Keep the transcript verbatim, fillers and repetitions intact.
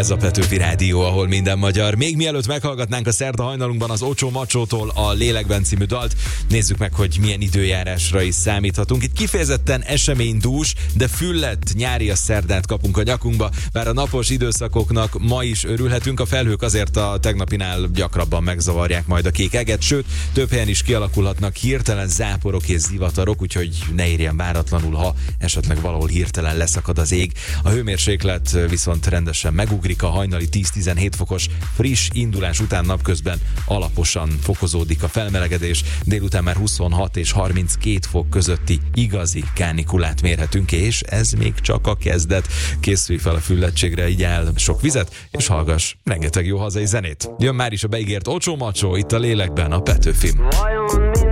Ez a Petőfi Rádió, ahol minden magyar. Még mielőtt meghallgatnánk a szerda hajnalunkban az Ocsó Macsótól a Lélekben című dalt, nézzük meg, hogy milyen időjárásra is számíthatunk. Itt kifejezetten eseménydús, de füllett nyári a szerdát kapunk a nyakunkba, bár a napos időszakoknak ma is örülhetünk. A felhők azért a tegnapinál gyakrabban megzavarják majd a kék eget, sőt, több helyen is kialakulhatnak hirtelen záporok és zivatarok, úgyhogy ne érjen váratlanul, ha esetleg valahol hirtelen leszakad az ég. A hőmérséklet viszont rendesen megugrik, a hajnali tíz-tizenhét fokos friss indulás után napközben alaposan fokozódik a felmelegedés, délután már huszonhat és harminckét fok közötti igazi kánikulát mérhetünk, és ez még csak a kezdet. Készülj fel a füllettségre, igyál sok vizet, és hallgass rengeteg jó hazai zenét. Jön már is a beígért Ocsó Macsó itt a Lélekben, a Petőfin.